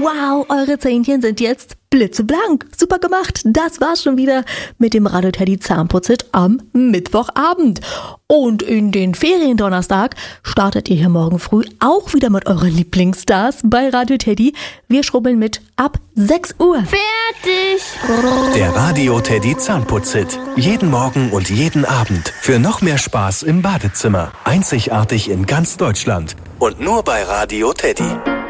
Wow, eure Zähnchen sind jetzt blitzeblank. Super gemacht. Das war's schon wieder mit dem Radio Teddy Zahnputzit am Mittwochabend. Und in den Feriendonnerstag startet ihr hier morgen früh auch wieder mit euren Lieblingsstars bei Radio Teddy. Wir schrubbeln mit ab 6 Uhr. Fertig! Der Radio Teddy Zahnputzit. Jeden Morgen und jeden Abend. Für noch mehr Spaß im Badezimmer. Einzigartig in ganz Deutschland. Und nur bei Radio Teddy.